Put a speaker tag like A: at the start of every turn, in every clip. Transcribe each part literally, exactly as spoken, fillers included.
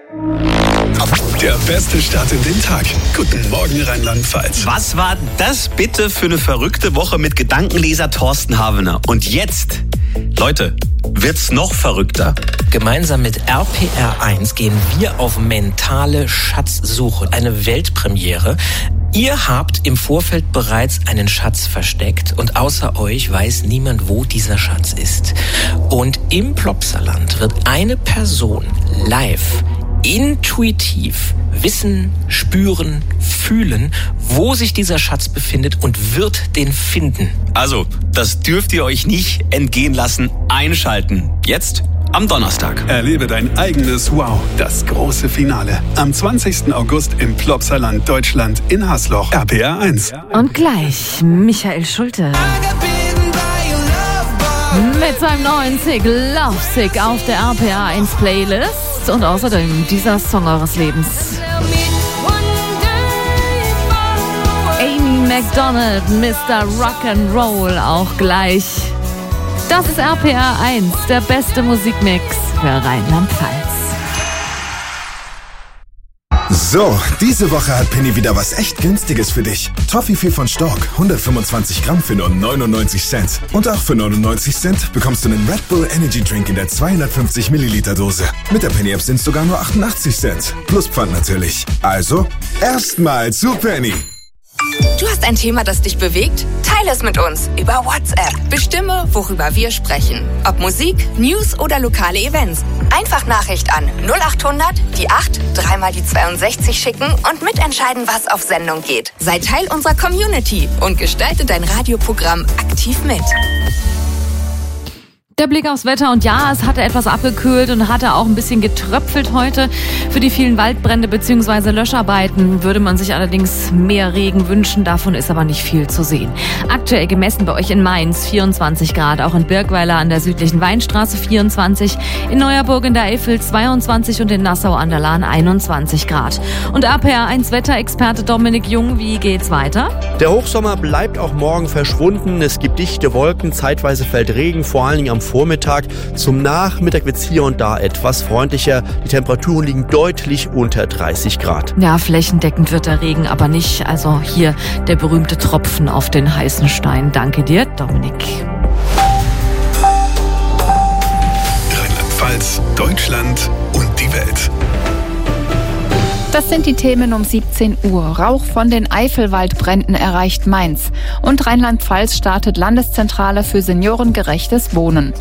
A: Der beste Start in den Tag. Guten Morgen, Rheinland-Pfalz.
B: Was war das bitte für eine verrückte Woche mit Gedankenleser Thorsten Havener? Und jetzt, Leute, wird's noch verrückter.
C: Gemeinsam mit R P R eins gehen wir auf mentale Schatzsuche. Eine Weltpremiere. Ihr habt im Vorfeld bereits einen Schatz versteckt und außer euch weiß niemand, wo dieser Schatz ist. Und im Plopsaland wird eine Person live, intuitiv wissen, spüren, fühlen, wo sich dieser Schatz befindet und wird den finden.
B: Also, das dürft ihr euch nicht entgehen lassen. Einschalten. Jetzt am Donnerstag.
A: Erlebe dein eigenes Wow, das große Finale. Am zwanzigsten August im Plopsaland Deutschland in Hasloch. R P R eins.
D: Und gleich Michael Schulte mit seinem neuen Single Love Sick auf der R P R eins Playlist. Und außerdem dieser Song eures Lebens. Amy Macdonald, Mister Rock'n'Roll auch gleich. Das ist R P R eins, der beste Musikmix für Rheinland-Pfalz.
E: So, diese Woche hat Penny wieder was echt Günstiges für dich. Toffifee von Stork, hundertfünfundzwanzig Gramm für nur neunundneunzig Cent. Und auch für neunundneunzig Cent bekommst du einen Red Bull Energy Drink in der zweihundertfünfzig Milliliter Dose. Mit der Penny App sind es sogar nur achtundachtzig Cent. Plus Pfand natürlich. Also, erstmal zu Penny.
F: Du hast ein Thema, das dich bewegt? Teile es mit uns über WhatsApp. Bestimme, worüber wir sprechen. Ob Musik, News oder lokale Events. Einfach Nachricht an null achthundert, die acht, dreimal die zweiundsechzig schicken und mitentscheiden, was auf Sendung geht. Sei Teil unserer Community und gestalte dein Radioprogramm aktiv mit.
D: Der Blick aufs Wetter und ja, es hatte etwas abgekühlt und hatte auch ein bisschen getröpfelt heute. Für die vielen Waldbrände bzw. Löscharbeiten würde man sich allerdings mehr Regen wünschen, davon ist aber nicht viel zu sehen. Aktuell gemessen bei euch in Mainz vierundzwanzig Grad, auch in Birkweiler an der südlichen Weinstraße vierundzwanzig, in Neuerburg in der Eifel zweiundzwanzig und in Nassau an der Lahn einundzwanzig Grad. Und R P R eins Wetterexperte Dominik Jung, wie geht's weiter?
G: Der Hochsommer bleibt auch morgen verschwunden. Es gibt dichte Wolken, zeitweise fällt Regen, vor allen Dingen am Vormittag. Zum Nachmittag wird es hier und da etwas freundlicher. Die Temperaturen liegen deutlich unter dreißig Grad.
D: Ja, flächendeckend wird der Regen aber nicht. Also hier der berühmte Tropfen auf den heißen Stein. Danke dir, Dominik.
A: Rheinland-Pfalz, Deutschland und die Welt.
H: Das sind die Themen um siebzehn Uhr. Rauch von den Eifelwaldbränden erreicht Mainz. Und Rheinland-Pfalz startet Landeszentrale für seniorengerechtes Wohnen.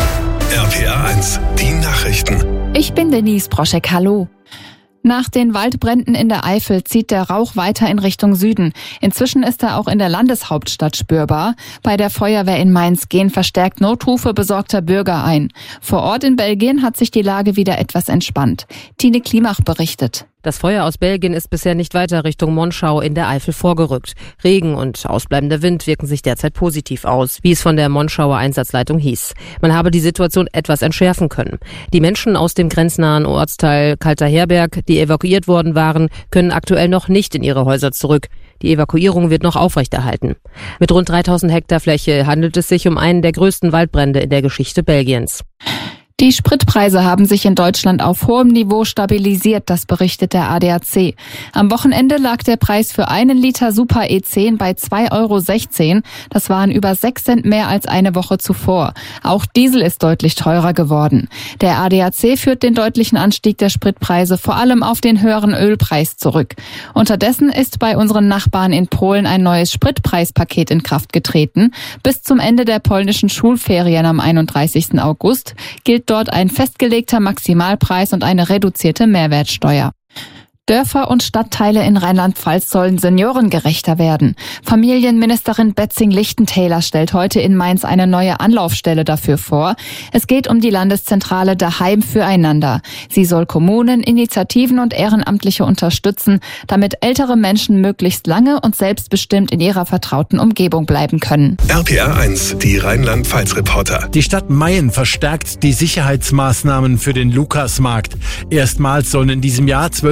A: R P R eins, die Nachrichten.
H: Ich bin Denise Broschek, hallo. Nach den Waldbränden in der Eifel zieht der Rauch weiter in Richtung Süden. Inzwischen ist er auch in der Landeshauptstadt spürbar. Bei der Feuerwehr in Mainz gehen verstärkt Notrufe besorgter Bürger ein. Vor Ort in Belgien hat sich die Lage wieder etwas entspannt. Tine Klimach berichtet.
I: Das Feuer aus Belgien ist bisher nicht weiter Richtung Monschau in der Eifel vorgerückt. Regen und ausbleibender Wind wirken sich derzeit positiv aus, wie es von der Monschauer Einsatzleitung hieß. Man habe die Situation etwas entschärfen können. Die Menschen aus dem grenznahen Ortsteil Kalterherberg, die evakuiert worden waren, können aktuell noch nicht in ihre Häuser zurück. Die Evakuierung wird noch aufrechterhalten. Mit rund dreitausend Hektar Fläche handelt es sich um einen der größten Waldbrände in der Geschichte Belgiens.
H: Die Spritpreise haben sich in Deutschland auf hohem Niveau stabilisiert, das berichtet der A D A C. Am Wochenende lag der Preis für einen Liter Super E zehn bei zwei Euro sechzehn. Das waren über sechs Cent mehr als eine Woche zuvor. Auch Diesel ist deutlich teurer geworden. Der A D A C führt den deutlichen Anstieg der Spritpreise vor allem auf den höheren Ölpreis zurück. Unterdessen ist bei unseren Nachbarn in Polen ein neues Spritpreispaket in Kraft getreten. Bis zum Ende der polnischen Schulferien am einunddreißigsten August gilt dort ein festgelegter Maximalpreis und eine reduzierte Mehrwertsteuer. Dörfer und Stadtteile in Rheinland-Pfalz sollen seniorengerechter werden. Familienministerin Betzing-Lichtenthaler stellt heute in Mainz eine neue Anlaufstelle dafür vor. Es geht um die Landeszentrale Daheim füreinander. Sie soll Kommunen, Initiativen und Ehrenamtliche unterstützen, damit ältere Menschen möglichst lange und selbstbestimmt in ihrer vertrauten Umgebung bleiben können.
A: R P R eins, die Rheinland-Pfalz-Reporter.
J: Die Stadt Mayen verstärkt die Sicherheitsmaßnahmen für den Lukasmarkt. Erstmals sollen in diesem Jahr zwölf Zertifikate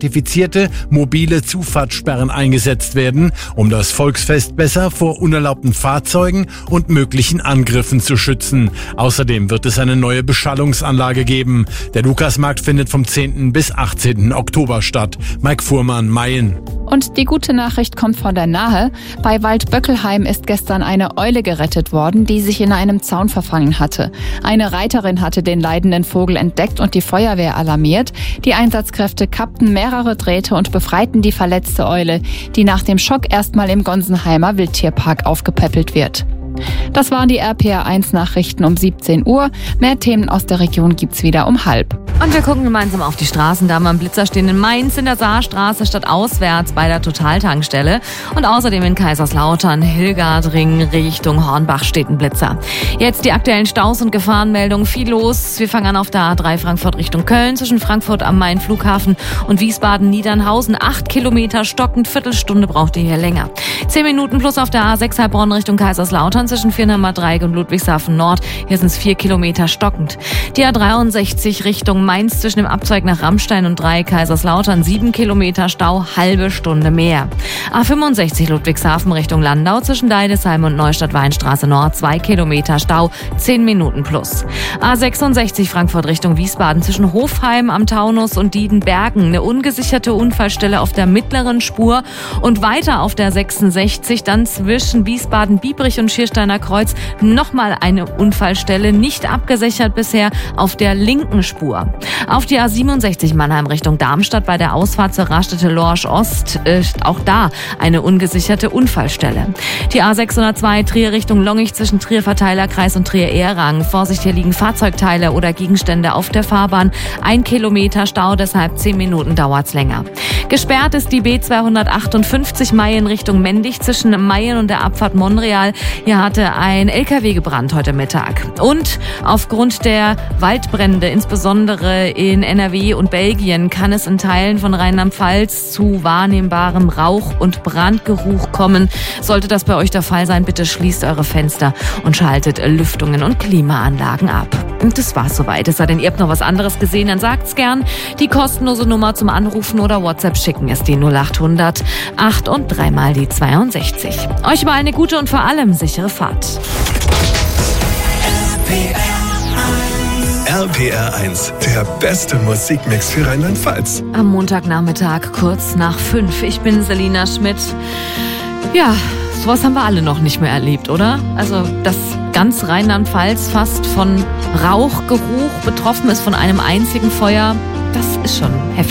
J: zertifizierte mobile Zufahrtssperren eingesetzt werden, um das Volksfest besser vor unerlaubten Fahrzeugen und möglichen Angriffen zu schützen. Außerdem wird es eine neue Beschallungsanlage geben. Der Lukasmarkt findet vom zehnten bis achtzehnten Oktober statt. Mike Fuhrmann, Mayen.
H: Und die gute Nachricht kommt von der Nahe. Bei Waldböckelheim ist gestern eine Eule gerettet worden, die sich in einem Zaun verfangen hatte. Eine Reiterin hatte den leidenden Vogel entdeckt und die Feuerwehr alarmiert. Die Einsatzkräfte kappten mehrere Drähte und befreiten die verletzte Eule, die nach dem Schock erstmal im Gonsenheimer Wildtierpark aufgepäppelt wird. Das waren die R P R eins Nachrichten um siebzehn Uhr. Mehr Themen aus der Region gibt's wieder um halb.
D: Und wir gucken gemeinsam auf die Straßen. Da haben wir einen Blitzer stehen in Mainz in der Saarstraße statt auswärts bei der Totaltankstelle. Und außerdem in Kaiserslautern, Hilgardring Richtung Hornbach steht ein Blitzer. Jetzt die aktuellen Staus und Gefahrenmeldungen. Viel los. Wir fangen an auf der A drei Frankfurt Richtung Köln zwischen Frankfurt am Main Flughafen und Wiesbaden-Niedernhausen. Acht Kilometer stockend, Viertelstunde braucht ihr hier länger. Zehn Minuten plus auf der A sechs Heilbronn Richtung Kaiserslautern zwischen Viernheimer Dreieck und Ludwigshafen Nord. Hier sind es vier Kilometer stockend. Die A dreiundsechzig Richtung Mainz zwischen dem Abzweig nach Rammstein und Dreieck Kaiserslautern. Sieben Kilometer Stau, halbe Stunde mehr. A fünfundsechzig Ludwigshafen Richtung Landau zwischen Deidesheim und Neustadt-Weinstraße Nord. Zwei Kilometer Stau, zehn Minuten plus. A sechsundsechzig Frankfurt Richtung Wiesbaden zwischen Hofheim am Taunus und Diedenbergen. Eine ungesicherte Unfallstelle auf der mittleren Spur und weiter auf der sechsundsechzig dann zwischen Wiesbaden-Biebrich und Schiersteiner Kreuz nochmal eine Unfallstelle, nicht abgesichert bisher auf der linken Spur. Auf die A siebenundsechzig Mannheim Richtung Darmstadt bei der Ausfahrt zur Raststätte Lorsch Ost, äh, auch da eine ungesicherte Unfallstelle. Die A sechshundertzwei Trier Richtung Longich zwischen Trier Verteilerkreis und Trier Ehrang. Vorsicht, hier liegen Fahrzeugteile oder Gegenstände auf der Fahrbahn. Ein Kilometer Stau, deshalb zehn Minuten dauert's länger. Gesperrt ist die B zweihundertachtundfünfzig Mayen Richtung Mendig zwischen Mayen und der Abfahrt Monreal. Hier hatte ein L K W gebrannt heute Mittag. Und aufgrund der Waldbrände, insbesondere in N R W und Belgien, kann es in Teilen von Rheinland-Pfalz zu wahrnehmbarem Rauch- und Brandgeruch kommen. Sollte das bei euch der Fall sein, bitte schließt eure Fenster und schaltet Lüftungen und Klimaanlagen ab. Und das war's soweit. Es sei denn, ihr habt noch was anderes gesehen, dann sagt's gern. Die kostenlose Nummer zum Anrufen oder WhatsApp schicken ist die null acht hundert acht und dreimal die zweiundsechzig. Euch mal eine gute und vor allem sichere Fahrt.
A: R P R eins, der beste Musikmix für Rheinland-Pfalz.
D: Am Montagnachmittag, kurz nach fünf. Ich bin Selina Schmidt. Ja, sowas haben wir alle noch nicht mehr erlebt, oder? Also, dass ganz Rheinland-Pfalz fast von Rauchgeruch betroffen ist, von einem einzigen Feuer, das ist schon heftig.